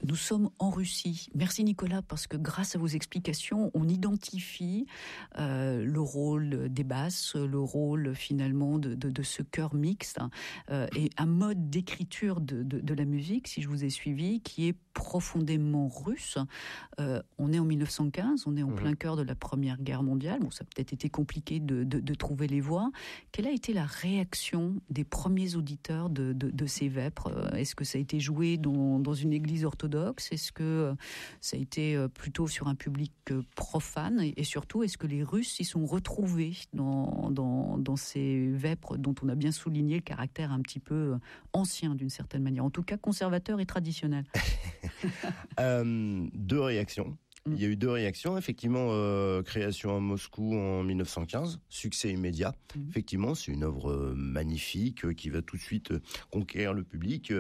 Nous sommes en Russie. Merci Nicolas, parce que grâce à vos explications, on identifie le rôle des basses, le rôle finalement de ce chœur mixte, et un mode d'écriture de la musique, si je vous ai suivi, qui est profondément russe. On est en 1915, on est en plein cœur de la Première Guerre mondiale. Bon, ça a peut-être été compliqué de trouver les voix. Quelle a été la réaction des premiers auditeurs de ces vêpres? Est-ce que ça a été joué dans une église orthodoxe? Est-ce que ça a été plutôt sur un public profane? Et surtout, est-ce que les Russes s'y sont retrouvés dans ces vêpres dont on a bien souligné le caractère un petit peu ancien d'une certaine manière, en tout cas conservateur et traditionnel? Deux réactions. Il y a eu deux réactions. Effectivement, création à Moscou en 1915, succès immédiat. Effectivement, c'est une œuvre magnifique qui va tout de suite conquérir le public.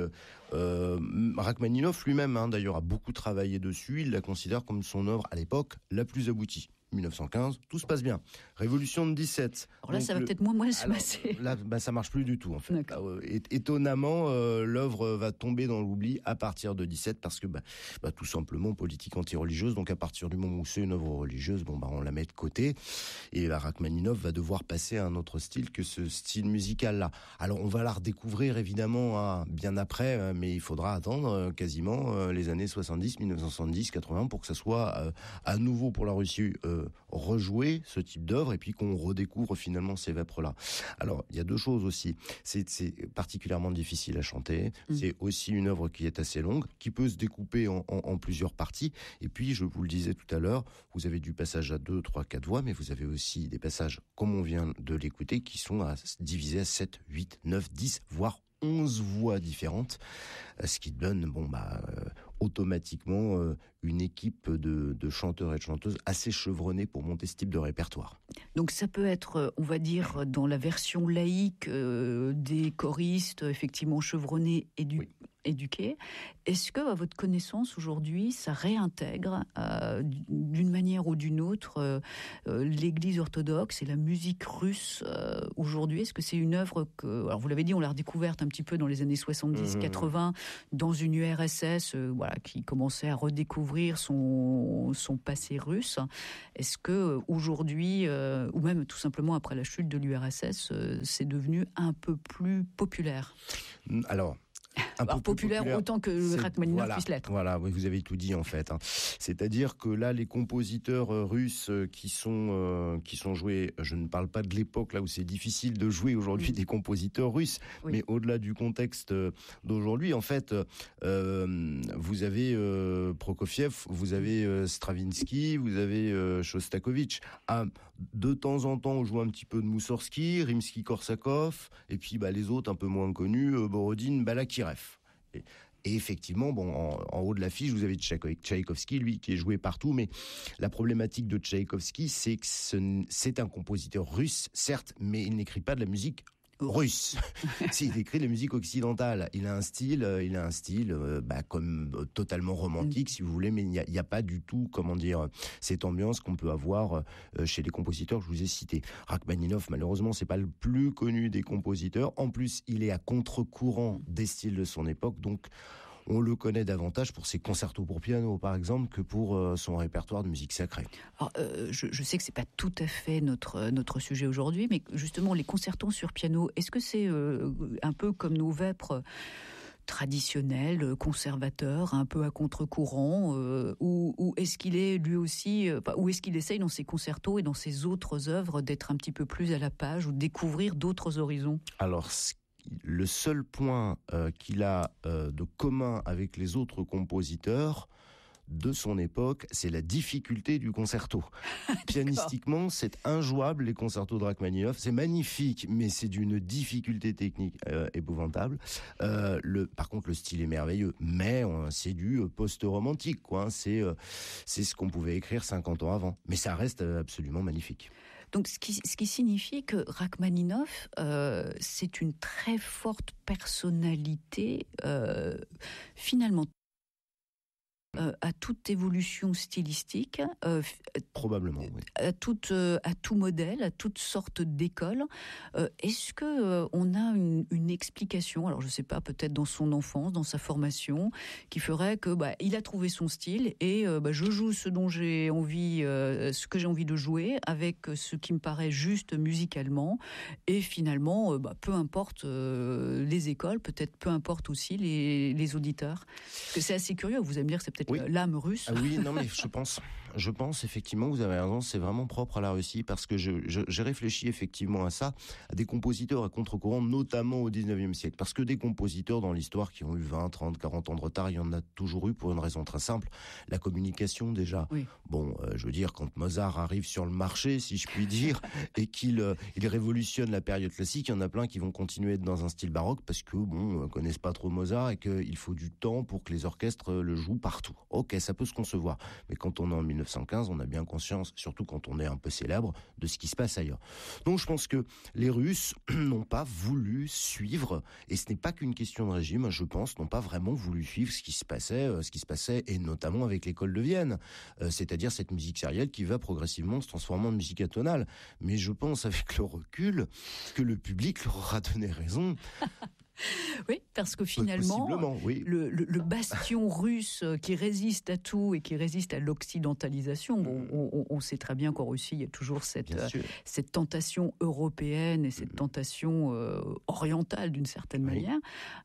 Rachmaninov lui-même, d'ailleurs, a beaucoup travaillé dessus. Il la considère comme son œuvre, à l'époque, la plus aboutie. 1915, tout se passe bien. Révolution de 17. Alors là, donc ça va peut-être moins se passer. Là, ça marche plus du tout, en fait. Étonnamment, l'œuvre va tomber dans l'oubli à partir de 17 parce que, tout simplement, politique anti-religieuse. Donc, à partir du moment où c'est une œuvre religieuse, on la met de côté. Et Rachmaninov va devoir passer à un autre style que ce style musical-là. Alors, on va la redécouvrir, évidemment, bien après, mais il faudra attendre quasiment les années 70, 1970, 80 pour que ça soit à nouveau pour la Russie rejouer ce type d'œuvre et puis qu'on redécouvre finalement ces vêpres-là. Alors, il y a deux choses aussi. C'est particulièrement difficile à chanter. C'est aussi une œuvre qui est assez longue, qui peut se découper en plusieurs parties. Et puis, je vous le disais tout à l'heure, vous avez du passage à 2, 3, 4 voix, mais vous avez aussi des passages, comme on vient de l'écouter, qui sont divisés à 7, 8, 9, 10, voire 11 voix différentes, ce qui donne, automatiquement une équipe de chanteurs et de chanteuses assez chevronnés pour monter ce type de répertoire. Donc ça peut être, on va dire, dans la version laïque des choristes, effectivement chevronnés, éduqués. Est-ce que, à votre connaissance aujourd'hui, ça réintègre d'une manière ou d'une autre l'Église orthodoxe et la musique russe aujourd'hui? Est-ce que c'est une œuvre que, alors vous l'avez dit, on l'a redécouverte un petit peu dans les années 70-80 dans une URSS qui commençait à redécouvrir son passé russe. Est-ce que aujourd'hui, ou même tout simplement après la chute de l'URSS, c'est devenu un peu plus populaire? Alors, populaire autant que Rachmaninov puisse l'être. Voilà, vous avez tout dit en fait. C'est-à-dire que là, les compositeurs russes qui sont joués, je ne parle pas de l'époque là où c'est difficile de jouer aujourd'hui des compositeurs russes, mais au-delà du contexte d'aujourd'hui, en fait, vous avez Prokofiev, vous avez Stravinsky, vous avez Shostakovich. De temps en temps, on joue un petit peu de Moussorgsky, Rimsky-Korsakov, et puis les autres un peu moins connus, Borodine, Balakirev. Et effectivement, en haut de l'affiche, vous avez Tchaïkovski, lui, qui est joué partout, mais la problématique de Tchaïkovski, c'est que c'est un compositeur russe, certes, mais il n'écrit pas de la musique russe. S'il écrit de la musique occidentale, il a un style comme totalement romantique, si vous voulez, mais il n'y a pas du tout, cette ambiance qu'on peut avoir chez les compositeurs que je vous ai cités. Rachmaninov, malheureusement, c'est pas le plus connu des compositeurs. En plus, il est à contre-courant des styles de son époque, donc on le connaît davantage pour ses concertos pour piano, par exemple, que pour son répertoire de musique sacrée. Alors, je sais que c'est pas tout à fait notre sujet aujourd'hui, mais justement, les concertos sur piano, est-ce que c'est un peu comme nos vêpres traditionnels, conservateurs, un peu à contre-courant, ou est-ce qu'il est lui aussi, ou est-ce qu'il essaye dans ses concertos et dans ses autres œuvres d'être un petit peu plus à la page ou de découvrir d'autres horizons? Alors, le seul point qu'il a de commun avec les autres compositeurs de son époque, c'est la difficulté du concerto. Pianistiquement, c'est injouable, les concertos de Rachmaninov. C'est magnifique, mais c'est d'une difficulté technique épouvantable. Par contre, le style est merveilleux, mais c'est du post-romantique, quoi. C'est ce qu'on pouvait écrire 50 ans avant. Mais ça reste absolument magnifique. Donc, ce qui signifie que Rachmaninov, c'est une très forte personnalité, finalement à toute évolution stylistique, probablement, oui. à tout modèle, à toutes sortes d'écoles. Est-ce que on a une explication, alors je ne sais pas, peut-être dans son enfance, dans sa formation, qui ferait que il a trouvé son style et je joue ce dont j'ai envie, ce que j'ai envie de jouer, avec ce qui me paraît juste musicalement, et finalement, peu importe les écoles, peut-être peu importe aussi les auditeurs. Parce que c'est assez curieux. Vous allez me dire, c'est peut-être l'âme russe. Ah oui, non mais je pense effectivement, vous avez raison, c'est vraiment propre à la Russie, parce que j'ai réfléchi effectivement à ça, à des compositeurs à contre-courant, notamment au 19e siècle. Parce que des compositeurs dans l'histoire qui ont eu 20, 30, 40 ans de retard, il y en a toujours eu pour une raison très simple, la communication déjà. Oui. Bon, je veux dire, quand Mozart arrive sur le marché, si je puis dire, et qu'il révolutionne la période classique, il y en a plein qui vont continuer à être dans un style baroque parce que, connaissent pas trop Mozart et qu'il faut du temps pour que les orchestres le jouent partout. Ok, ça peut se concevoir. Mais quand on est en 1915, on a bien conscience, surtout quand on est un peu célèbre, de ce qui se passe ailleurs. Donc je pense que les Russes n'ont pas voulu suivre, et ce n'est pas qu'une question de régime, je pense, n'ont pas vraiment voulu suivre ce qui se passait, et notamment avec l'école de Vienne, c'est-à-dire cette musique sérielle qui va progressivement se transformer en musique atonale. Mais je pense, avec le recul, que le public leur aura donné raison. Oui, parce que finalement, oui. le bastion russe qui résiste à tout et qui résiste à l'occidentalisation, on sait très bien qu'en Russie, il y a toujours cette tentation européenne et cette tentation orientale d'une certaine manière.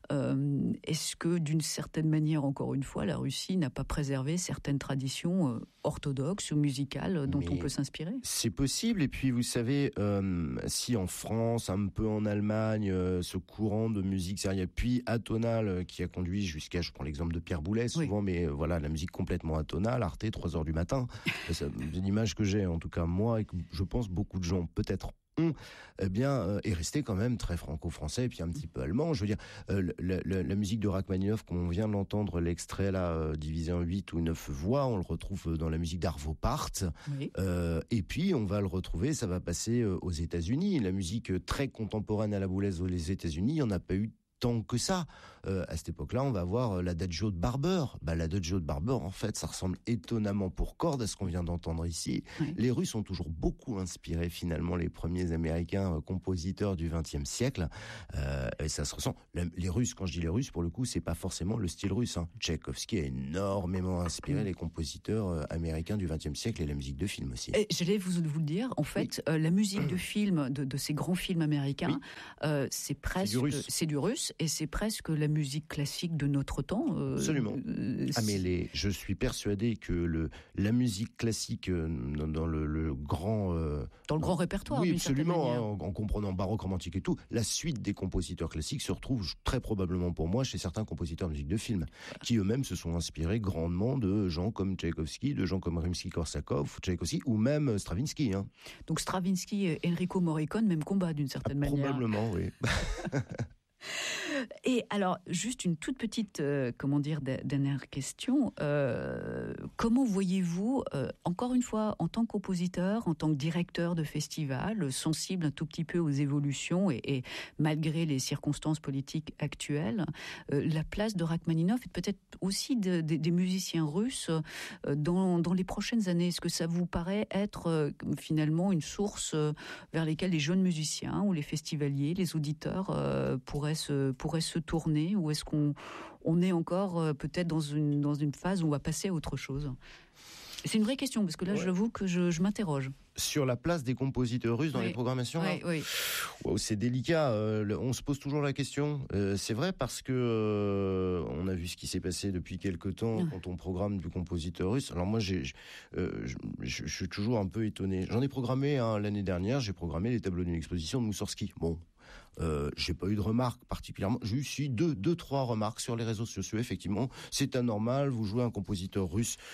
Est-ce que d'une certaine manière, encore une fois, la Russie n'a pas préservé certaines traditions orthodoxes ou musicales dont on peut s'inspirer ? C'est possible, et puis vous savez, si en France, un peu en Allemagne, ce courant de musique sérielle puis atonale qui a conduit jusqu'à, je prends l'exemple de Pierre Boulez souvent, mais voilà, la musique complètement atonale, Arte, 3h du matin, c'est une image que j'ai, en tout cas moi, et que je pense beaucoup de gens peut-être est resté quand même très franco-français et puis un petit peu allemand. Je veux dire, la musique de Rachmaninoff, qu'on vient de l'entendre, l'extrait là, divisé en 8 ou 9 voix, on le retrouve dans la musique d'Arvo Pärt. Et puis on va le retrouver, ça va passer aux États-Unis. La musique très contemporaine à la Boulez aux États-Unis, il n'y en a pas eu tant que ça. À cette époque-là, on va voir l'Adagio de Barber. L'Adagio de Barber, en fait, ça ressemble étonnamment pour cordes à ce qu'on vient d'entendre ici. Les Russes ont toujours beaucoup inspiré, finalement, les premiers Américains compositeurs du XXe siècle. Et ça se ressent. Les Russes, quand je dis les Russes, pour le coup, c'est pas forcément le style russe. Tchaïkovski a énormément inspiré les compositeurs américains du XXe siècle et la musique de film aussi. Et j'allais vous le dire, en fait, la musique de film, de ces grands films américains, c'est presque... C'est du russe, et c'est presque la musique classique de notre temps. Absolument. Mais je suis persuadé que la musique classique dans le grand... dans le grand répertoire, oui, d'une certaine manière. En comprenant baroque, romantique et tout, la suite des compositeurs classiques se retrouve très probablement pour moi chez certains compositeurs de musique de film, qui eux-mêmes se sont inspirés grandement de gens comme Tchaïkovski, de gens comme Rimsky-Korsakov, Tchaïkovski, ou même Stravinsky. Donc Stravinsky et Enrico Morricone, même combat d'une certaine manière. Probablement, oui. Et alors, juste une toute petite, dernière question. Comment voyez-vous, encore une fois, en tant que compositeur, en tant que directeur de festival, sensible un tout petit peu aux évolutions et malgré les circonstances politiques actuelles, la place de Rachmaninoff et peut-être aussi des musiciens russes dans les prochaines années? Est-ce que ça vous paraît être finalement une source vers lesquelles les jeunes musiciens ou les festivaliers, les auditeurs pourraient se tourner, ou est-ce qu'on est encore peut-être dans une phase où on va passer à autre chose? C'est une vraie question, parce que là, j'avoue que je m'interroge. Sur la place des compositeurs russes dans les programmations, oui. Wow, c'est délicat. On se pose toujours la question. C'est vrai, parce que on a vu ce qui s'est passé depuis quelque temps quand on programme du compositeur russe. Alors moi, je suis toujours un peu étonné. J'en ai programmé l'année dernière. J'ai programmé les tableaux d'une exposition de Moussorgsky. Bon. J'ai pas eu de remarques particulièrement. J'ai eu deux, trois remarques sur les réseaux sociaux. Effectivement, c'est anormal. Vous jouez un compositeur russe.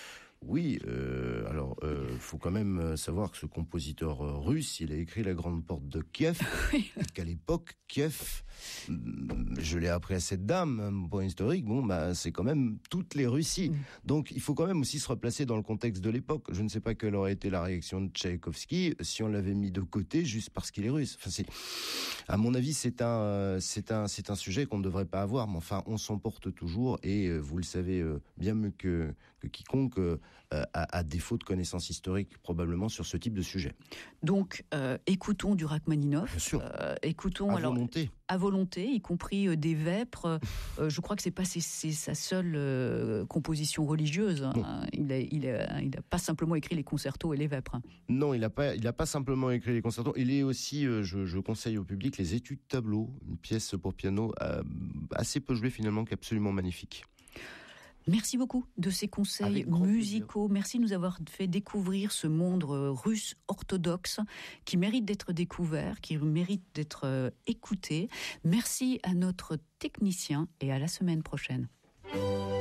Oui, alors faut quand même savoir que ce compositeur russe, il a écrit La Grande Porte de Kiev, et qu'à l'époque, Kiev, je l'ai appris à cette dame, un point historique, c'est quand même toutes les Russies. Donc il faut quand même aussi se replacer dans le contexte de l'époque. Je ne sais pas quelle aurait été la réaction de Tchaïkovski si on l'avait mis de côté juste parce qu'il est russe. Enfin, à mon avis, c'est un sujet qu'on ne devrait pas avoir, mais enfin, on s'emporte toujours, et vous le savez bien mieux que quiconque, à défaut de connaissances historiques probablement sur ce type de sujet. Donc, écoutons du Rachmaninov. Bien sûr. Écoutons à volonté, y compris des vêpres. Je crois que c'est sa seule composition religieuse. Hein. Il a pas simplement écrit les concertos et les vêpres. Non, il a pas simplement écrit les concertos. Il est aussi, je conseille au public, les Études tableaux, une pièce pour piano assez peu jouée finalement, qui est absolument magnifique. Merci beaucoup de ces conseils musicaux. Merci de nous avoir fait découvrir ce monde russe orthodoxe qui mérite d'être découvert, qui mérite d'être écouté. Merci à notre technicien et à la semaine prochaine.